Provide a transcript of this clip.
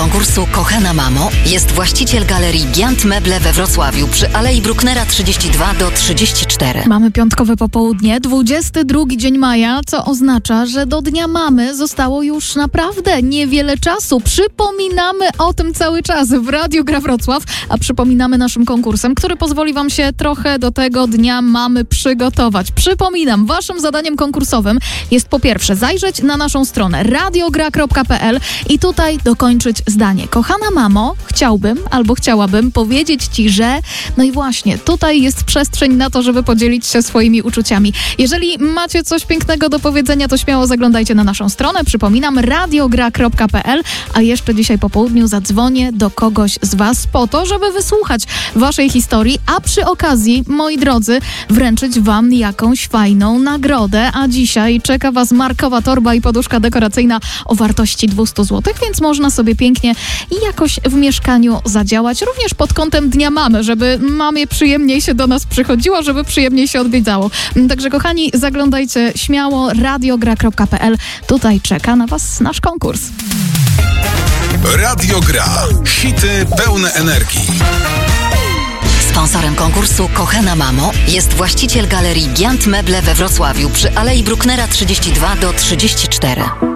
konkursu Kochana Mamo jest właściciel galerii Giant Meble we Wrocławiu przy Alei Brucknera 32-34. Mamy piątkowe popołudnie, 22 dzień maja, co oznacza, że do Dnia Mamy zostało już naprawdę niewiele czasu. Przypominamy o tym cały czas w Radiu Gra Wrocław, a przypominamy naszym konkursem, który pozwoli wam się trochę do tego Dnia Mamy przygotować. Przypominam, waszym zadaniem konkursowym jest po pierwsze zajrzeć na naszą stronę radiogra.pl i tutaj dokończyć zdanie. Kochana mamo, chciałbym albo chciałabym powiedzieć ci, że... No i właśnie, tutaj jest przestrzeń na to, żeby podzielić się swoimi uczuciami. Jeżeli macie coś pięknego do powiedzenia, to śmiało zaglądajcie na naszą stronę. Przypominam, radiogra.pl, a jeszcze dzisiaj po południu zadzwonię do kogoś z was po to, żeby wysłuchać waszej historii, a przy okazji, moi drodzy, wręczyć wam jakąś fajną nagrodę. A dzisiaj czeka was markowa torba i poduszka dekoracyjna o wartości 200 zł, więc można sobie pięknie i jakoś w mieszkaniu zadziałać, również pod kątem Dnia Mamy, żeby mamie przyjemniej się do nas przychodziło, żeby przyjemniej się odwiedzało. Także kochani, zaglądajcie śmiało, radiogra.pl. Tutaj czeka na was nasz konkurs. Radio Gra. Hity pełne energii. Sponsorem konkursu Kochana Mamo jest właściciel galerii Giant Meble we Wrocławiu przy Alei Brucknera 32-34.